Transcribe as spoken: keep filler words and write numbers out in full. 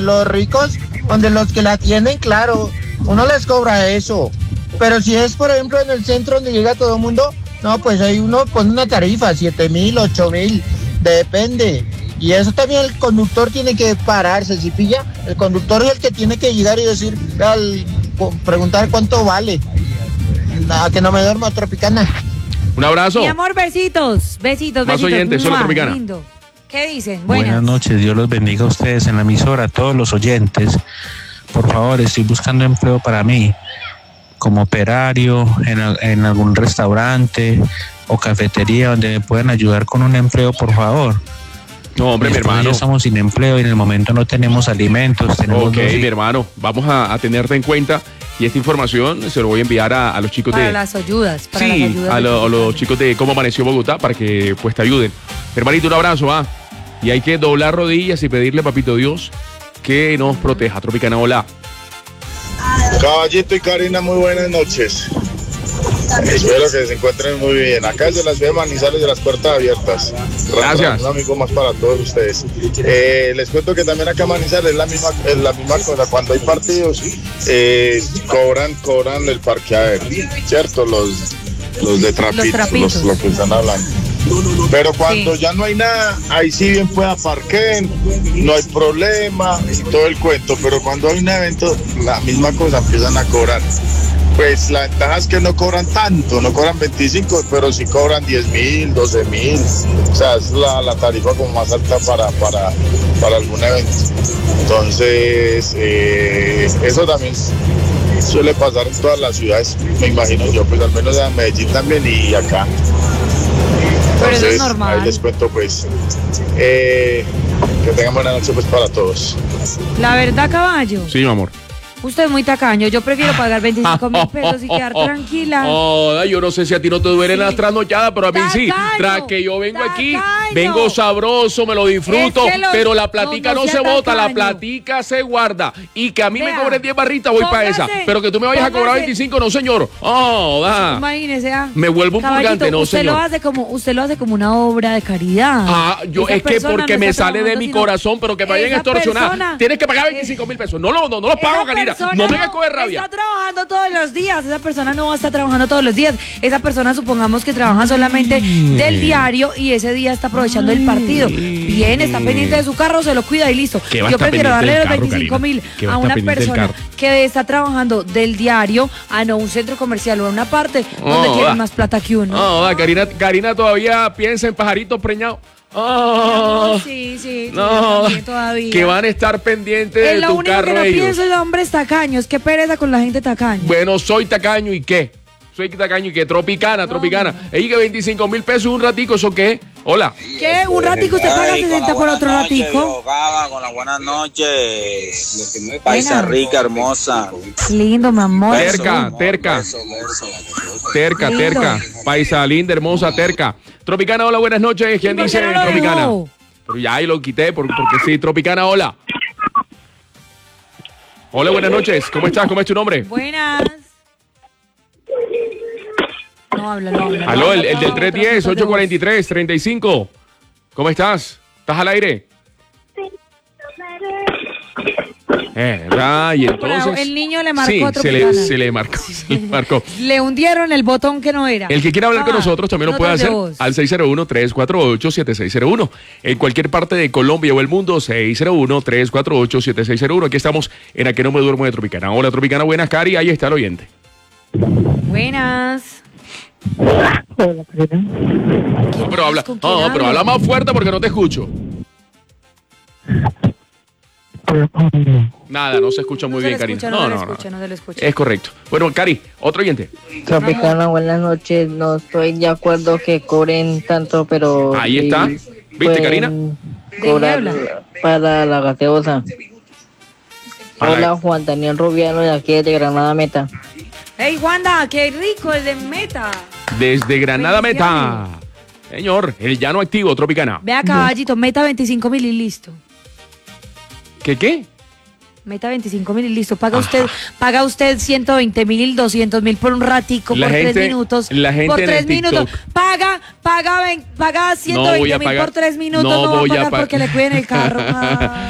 los ricos, donde los que la tienen, claro, uno les cobra eso. Pero si es, por ejemplo, en el centro donde llega todo el mundo, no, pues ahí uno pone una tarifa, siete mil, ocho mil, depende. Y eso también el conductor tiene que pararse, ¿sí pilla? El conductor es el que tiene que llegar y decir, al, preguntar cuánto vale. Nada, que no me duerma, Tropicana. Un abrazo. Mi amor, besitos, besitos, Más besitos. oyentes, solo Tropicana. Lindo. ¿Qué dicen? Buenas. Buenas noches, Dios los bendiga a ustedes en la emisora, a todos los oyentes. Por favor, estoy buscando empleo para mí, como operario en, en algún restaurante o cafetería donde me puedan ayudar con un empleo, por favor. No, hombre, mi hermano. Ya estamos sin empleo y en el momento no tenemos alimentos. Tenemos Ok, dos... mi hermano, vamos a, a tenerte en cuenta y esta información se lo voy a enviar a, a los chicos para de... las ayudas. Para sí, las ayudas a, lo, de a los chicos de Cómo Amaneció Bogotá para que pues te ayuden. Hermanito, un abrazo, va. Y hay que doblar rodillas y pedirle, papito Dios, que nos proteja. Tropicana, hola. Caballito y Karina, muy buenas noches. Espero que se encuentren muy bien. Acá desde la ciudad de Manizales, de las puertas abiertas. Gracias. Un amigo más para todos ustedes. Eh, les cuento que también acá en Manizales es la misma, es la misma cosa. Cuando hay partidos, eh, cobran, cobran el parqueadero, ¿cierto? Los, los de trapitos, Los trapitos. los, los que están hablando. Pero cuando Sí. ya no hay nada, ahí sí bien pueda parqueen, no hay problema, todo el cuento. Pero cuando hay un evento, la misma cosa, empiezan a cobrar. Pues la ventaja es que no cobran tanto, no cobran veinticinco, pero sí cobran diez mil, doce mil. O sea, es la, la tarifa como más alta para, para, para algún evento. Entonces, eh, eso también suele pasar en todas las ciudades, me imagino yo, pues al menos en Medellín también y acá. Pero eso es Entonces, normal. ahí les cuento pues, eh, que tengan buena noche pues para todos. La verdad, caballo. Sí, mi amor. Usted es muy tacaño. Yo prefiero pagar veinticinco mil pesos y quedar tranquila. Oh, yo no sé si a ti no te duelen Sí. las trasnochadas, pero a mí sí. Tacaño, Tras que yo vengo aquí, tacaño. vengo sabroso, me lo disfruto, Es que los- pero la platica no, no, no se sea bota, la tacaño. platica se guarda. Y que a mí me Vea, cobren diez barritas, voy para esa. póngase, Pero que tú me vayas a cobrar póngase. veinticinco, no, señor. Oh, da. Imagínese, ah. Me vuelvo un Caballito, purgante, no, usted señor. Lo hace como, usted lo hace como una obra de caridad. Ah, yo Esa es que persona porque no me está sale de trabajando, mi sino corazón, pero que me vayan a esa extorsionar. persona- Tienes que pagar veinticinco mil pesos. No, lo- no, no los pago, Esa Karina. persona No me hagas coger rabia. Está trabajando todos los días. Esa persona no va a estar trabajando todos los días. Esa persona, supongamos que trabaja solamente del diario y ese día está aprovechando el partido. Bien, está pendiente de su carro, se lo cuida y listo. ¿Qué va a Yo estar prefiero pendiente darle del los carro, veinticinco mil Karina? ¿Qué va a a estar una pendiente del persona carro? que está trabajando del diario a no un centro comercial o a una parte donde Oh, tienen va. más plata que uno. No, da, Karina, Karina todavía piensa en pajaritos preñados. Oh, Sí, sí, sí, no, también todavía. que van a estar pendientes Es de lo tu único carro que no ellos. pienso es hombres tacaños. Qué pereza con la gente tacaña. Bueno, soy tacaño y qué. Soy tacaño y qué. Tropicana, tropicana. Ey, que veinticinco mil pesos un ratico, ¿eso qué? Hola. ¿Qué? ¿Un ratico usted paga Ay, con sesenta la por buena otro noche, ratico? Viejo Gaba, con las buenas noches. Paisa Buena. rica, hermosa. Lindo, mi amor. Beso, Terca, mi amor, terca. beso, beso. Terca, Lindo. terca. Paisa linda, hermosa, terca. Tropicana, hola, buenas noches. ¿Quién ¿Y por qué dice no lo Tropicana? dejó? Pero ya ahí lo quité por- porque sí, Tropicana, hola. Hola, buenas noches. ¿Cómo estás? ¿Cómo es tu nombre? Buenas. No habla, no habla. Aló, no el, habla, el del no, tres diez, trafitos de ocho cuarenta y tres, treinta y cinco. ¿Cómo estás? ¿Estás al aire? Eh, ¿verdad? Y voz. Pero entonces... el niño le marcó sí, a se le, Tropicana. se le marcó, se le marcó. Le hundieron el botón que no era. El que quiera hablar con Ah, nosotros también lo puede notas de hacer voz. al seis cero uno, tres cuatro ocho, siete seis cero uno. En cualquier parte de Colombia o el mundo, seis cero uno, tres cuatro ocho, siete seis cero uno. Aquí estamos en A Que No Me Duermo de Tropicana. Hola, Tropicana, buenas, Cari. Ahí está el oyente. Buenas. Hola, Karina. No, pero habla, ¿Con quién no, pero hablo? habla más fuerte porque no te escucho. Nada, no se escucha muy No se bien, le Karina. escucha, no se le escucha, no se le escucha. Es correcto. Bueno, Cari, otro oyente. Tropicana, buenas noches. No estoy de acuerdo que cobren tanto, pero... Ahí está. sí ¿Viste, pueden Karina? Cobrar ¿De qué habla? para la gaseosa. Para- Hola, Juan Daniel Rubiano, de aquí de Granada Meta. ¡Ey, Wanda! ¡Qué rico el de Meta! Desde Granada Meta. Bendiciones. Señor, el llano activo, Tropicana. Vea, caballito, Meta veinticinco mil y listo. ¿Qué qué? Meta veinticinco mil y listo. Paga usted, paga usted ciento veinte mil, doscientos mil por un ratico, La por gente- tres minutos. la gente por en tres el minutos. TikTok. Paga, paga, ven- paga ciento No voy veinte a mil pagar- por tres minutos. no No, va a voy a pagar pa- porque le cuiden el carro. Ah.